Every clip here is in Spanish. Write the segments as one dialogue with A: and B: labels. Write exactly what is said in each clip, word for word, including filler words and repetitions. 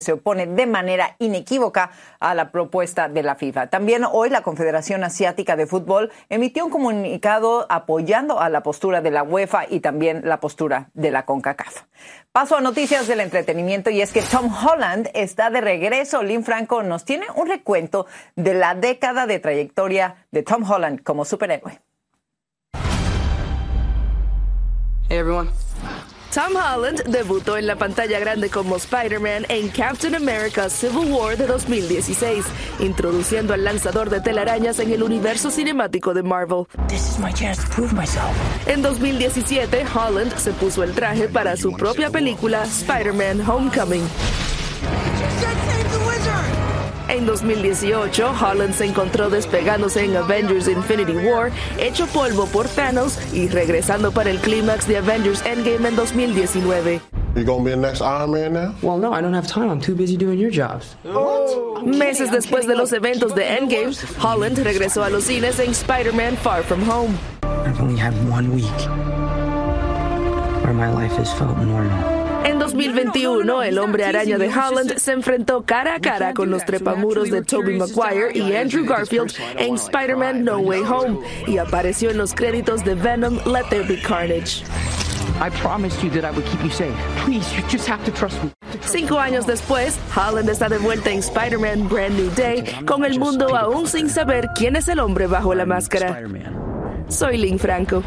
A: se opone de manera inequívoca a la propuesta de la FIFA. También hoy la Confederación Asiática de Fútbol emitió un comunicado apoyando a la postura de la UEFA y también la postura de la CONCACAF. Paso a noticias del entretenimiento y es que Tom Holland está de regreso. Lynn Franco nos tiene un recuento de la década de trayectoria de Tom Holland como superhéroe.
B: Hey everyone.
C: Tom Holland debutó en la pantalla grande como Spider-Man en Captain America Civil War de dos mil dieciséis, introduciendo al lanzador de telarañas en el universo cinemático de Marvel.
B: This is my chance to prove myself.
C: En dos mil diecisiete, Holland se puso el traje para su propia película Spider-Man Homecoming. En dos mil dieciocho, Holland se encontró despegándose en Avengers Infinity War, hecho polvo por Thanos y regresando para el clímax de Avengers Endgame en dos mil diecinueve.
D: You gonna be the next Iron Man now?
B: Well, no, I don't have time. I'm too busy doing your jobs.
D: What?
C: Meses después de los eventos de Endgame, Holland regresó a los cines en Spider-Man Far From Home.
B: I've only had one week where my life has felt normal.
C: En dos mil veintiuno, el hombre araña de Holland se enfrentó cara a cara con los trepamuros de Tobey Maguire y Andrew Garfield en Spider-Man No Way Home y apareció en los créditos de Venom Let There Be Carnage.
B: I promised you that I would keep you safe. Please, you just have to trust me.
C: Cinco años después, Holland está de vuelta en Spider-Man Brand New Day, con el mundo aún sin saber quién es el hombre bajo la máscara. Soy Lynn Franco.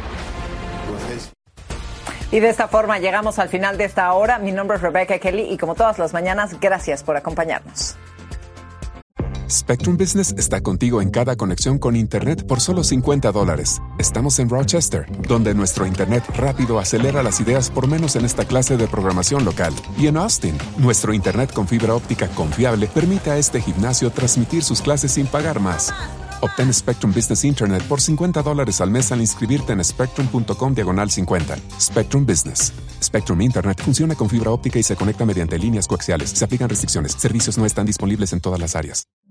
A: Y de esta forma llegamos al final de esta hora. Mi nombre es Rebecca Kelly y como todas las mañanas, gracias por acompañarnos.
E: Spectrum Business está contigo en cada conexión con Internet por solo cincuenta dólares. Estamos en Rochester, donde nuestro Internet rápido acelera las ideas por menos en esta clase de programación local. Y en Austin, nuestro Internet con fibra óptica confiable permite a este gimnasio transmitir sus clases sin pagar más. Obtén Spectrum Business Internet por cincuenta dólares al mes al inscribirte en spectrum.com diagonal cincuenta. Spectrum Business. Spectrum Internet funciona con fibra óptica y se conecta mediante líneas coaxiales. Se aplican restricciones. Servicios no están disponibles en todas las áreas.